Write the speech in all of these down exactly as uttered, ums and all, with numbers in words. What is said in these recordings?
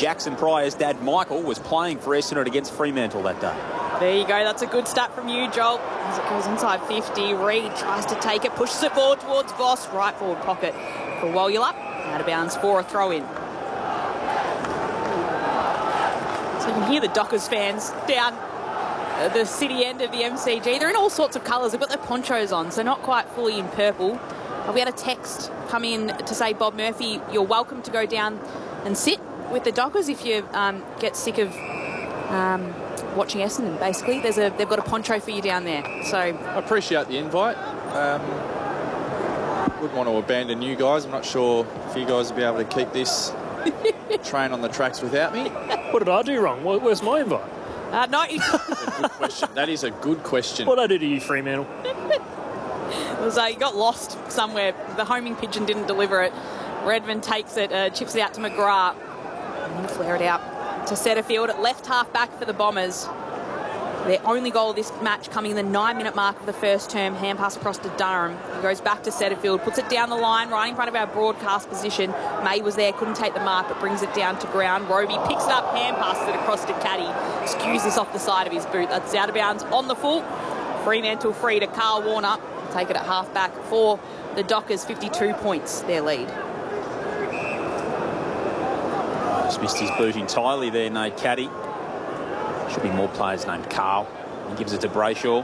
Jackson Pryor's dad, Michael, was playing for Essendon against Fremantle that day. There you go. That's a good stat from you, Joel. As it goes inside fifty, Reid tries to take it, pushes it forward towards Voss. Right forward pocket for Walyup. Out of bounds for a throw-in. So you can hear the Dockers fans down at the city end of the M C G. They're in all sorts of colours. They've got their ponchos on, so not quite fully in purple. We had a text come in to say, Bob Murphy, you're welcome to go down and sit with the Dockers if you um, get sick of um, watching Essendon, basically. There's a, they've got a poncho for you down there. So I appreciate the invite. Um, wouldn't want to abandon you guys. I'm not sure if you guys will be able to keep this train on the tracks without me. What did I do wrong? Where's my invite? Uh, no, That's a good question. That is a good question. What did I do to you, Fremantle? It was, uh, you got lost somewhere. The homing pigeon didn't deliver it. Redmond takes it, uh, chips it out to McGrath. And then flare it out to Setterfield at left half back for the Bombers. Their only goal of this match coming in the nine-minute mark of the first term. Hand pass across to Durham. He goes back to Setterfield, puts it down the line, right in front of our broadcast position. May was there, couldn't take the mark, but brings it down to ground. Roby picks it up, hand passes it across to Caddy. Skews this off the side of his boot. That's out of bounds on the full. Fremantle free to Carl Warner. Take it at half back for the Dockers. fifty-two points, their lead. Just missed his boot entirely there, Nate Caddy. Should be more players named Carl. He gives it to Brayshaw.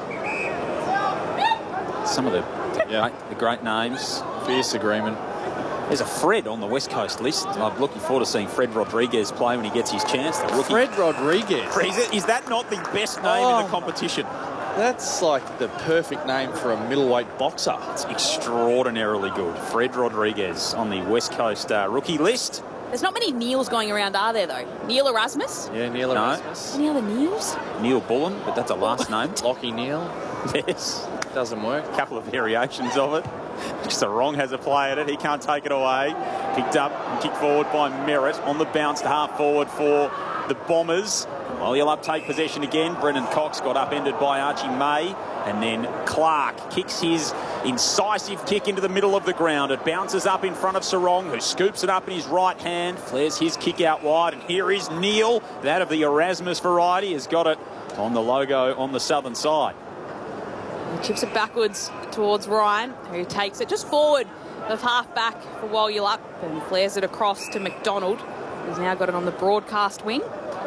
Some of the, the, yeah. great, the great names. Fierce agreement. There's a Fred on the West Coast list. I'm looking forward to seeing Fred Rodriguez play when he gets his chance. The rookie. Fred Rodriguez. Is that not the best name oh, in the competition? That's like the perfect name for a middleweight boxer. It's extraordinarily good. Fred Rodriguez on the West Coast uh, rookie list. There's not many Neils going around, are there, though? Neil Erasmus? Yeah, Neil No. Erasmus. Any other Neils? Neil Bullen, but that's a last name. Lockie Neal. Yes. Doesn't work. A couple of variations of it. Just the wrong has a play at it. He can't take it away. Picked up and kicked forward by Merritt on the bounce to half forward for the Bombers. Well, he'll uptake possession again. Brendan Cox got upended by Archie May. And then Clark kicks his incisive kick into the middle of the ground. It bounces up in front of Sarong, who scoops it up in his right hand, flares his kick out wide. And here is Neil, that of the Erasmus variety, has got it on the logo on the southern side. He chips it backwards towards Ryan, who takes it just forward of half back for Walyup and flares it across to McDonald. He's now got it on the broadcast wing.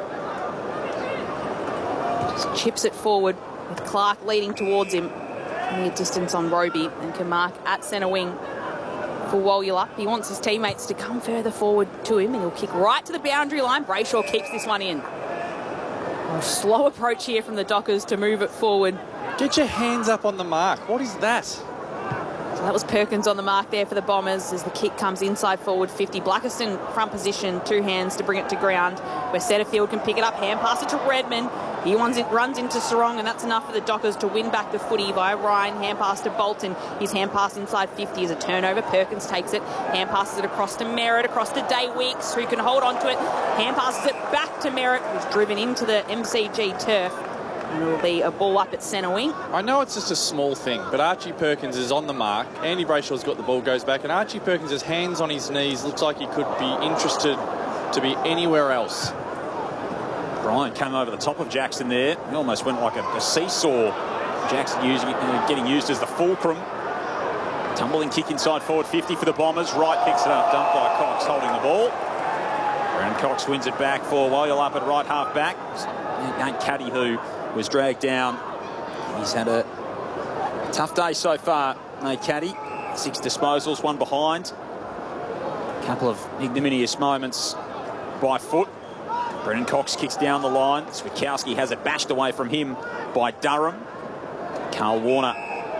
Just chips it forward with Clark leading towards him. Near distance on Roby and can mark at centre wing for Walyup. He wants his teammates to come further forward to him and he'll kick right to the boundary line. Brayshaw keeps this one in. A slow approach here from the Dockers to move it forward. Get your hands up on the mark. What is that? So that was Perkins on the mark there for the Bombers as the kick comes inside forward fifty. Blackiston front position, two hands to bring it to ground where Setterfield can pick it up, hand pass it to Redmond. He runs, it, runs into Sarong and that's enough for the Dockers to win back the footy via Ryan. Hand pass to Bolton. His hand pass inside fifty is a turnover. Perkins takes it, hand passes it across to Merritt, across to Day Weeks, who can hold on to it. Hand passes it back to Merritt, who's driven into the M C G turf. And it'll be a ball up at centre wing. I know it's just a small thing, but Archie Perkins is on the mark. Andy Brayshaw's got the ball, goes back, and Archie Perkins has hands on his knees. Looks like he could be interested to be anywhere else. Brian came over the top of Jackson there. He almost went like a, a seesaw. Jackson using, uh, getting used as the fulcrum. Tumbling kick inside forward fifty for the Bombers. Wright picks it up, dumped by Cox holding the ball. And Cox wins it back for Walyup at right half back. Nate Caddy, who was dragged down. He's had a tough day so far, Nate Caddy. Six disposals, one behind. A couple of ignominious moments by foot. Brendan Cox kicks down the line. Switkowski has it bashed away from him by Durham. Carl Warner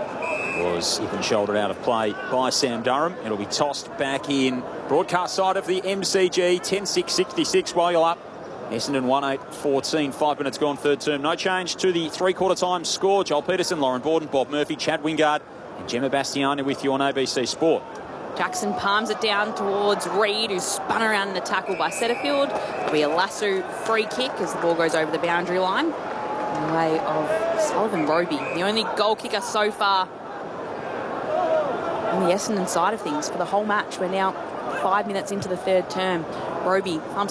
was even shouldered out of play by Sam Durham. It'll be tossed back in. Broadcast side of the M C G, ten six sixty-six Walyup. Essendon one eight fourteen, five minutes gone, third term. No change to the three-quarter time score. Joel Peterson, Lauren Borden, Bob Murphy, Chad Wingard and Gemma Bastiani with you on A B C Sport. Jackson palms it down towards Reid, who's spun around in a tackle by Setterfield. It'll be a lasso free kick as the ball goes over the boundary line. In the way of Sullivan Roby, the only goal kicker so far on the Essendon side of things for the whole match. We're now five minutes into the third term. Roby pumps